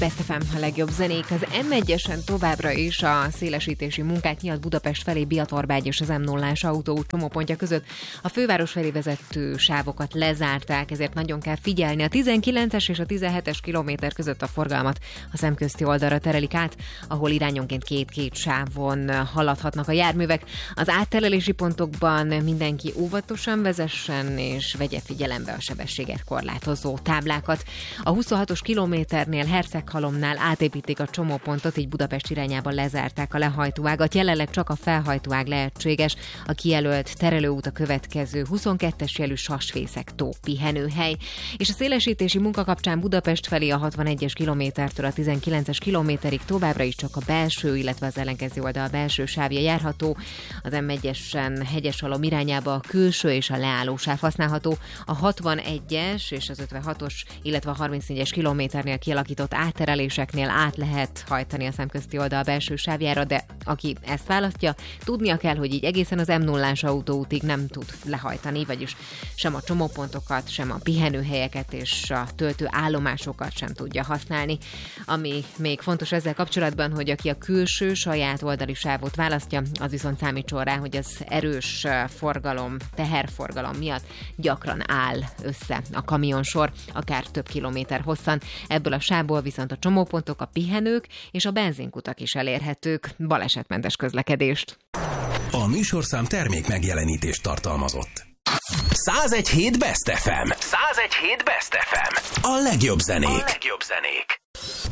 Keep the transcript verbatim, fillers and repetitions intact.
Best ef em, a legjobb zenék. Az em egyesen továbbra is a szélesítési munkát nyílt Budapest felé Biatorbágy és az em nullás autó csomópontja között. A főváros felé vezető sávokat lezárták, ezért nagyon kell figyelni. A tizenkilences és a tizenhetes kilométer között a forgalmat a szemközti oldalra terelik át, ahol irányonként két-két sávon haladhatnak a járművek. Az áttelelési pontokban mindenki óvatosan vezessen és vegye figyelembe a sebességet korlátozó táblákat. A huszonhatos kilométernél Herceghalomnál átépítik a csomópontot, így Budapest irányába lezárták a lehajtóágat. Jelenleg csak a felhajtóág lehetséges, a kijelölt terelőút a következő huszonkettes jelű Sasfészek-tó pihenőhely. És a szélesítési munka kapcsán Budapest felé a hatvanegyes kilométertől a tizenkilences kilométerig továbbra is csak a belső, illetve az ellenkező oldal belső sávja járható. Az em egyesen Hegyeshalom irányába a külső és a leálló sáv használható. A hatvanegyes és az ötvenhatos, illetve a harmincnégyes kilométernél kialakított áttereléseknél át lehet hajtani a szemközti oldal belső sávjára, de aki ezt választja, tudnia kell, hogy így egészen az em nullás autóútig nem tud lehajtani, vagyis sem a csomópontokat, sem a pihenőhelyeket és a töltő állomásokat sem tudja használni. Ami még fontos ezzel kapcsolatban, hogy aki a külső saját oldali sávot választja, az viszont számítson rá, hogy az erős forgalom, teherforgalom miatt gyakran áll össze a kamionsor, akár több kilométer hosszan. Ebből a sávból viszont a csomópontok, a pihenők és a benzinkutak is elérhetők. Balesetmentes közlekedést. A műsorszám termék megjelenítést tartalmazott. százegy hét Best ef em. százegy hét Best ef em. A legjobb zenék. A legjobb zenék.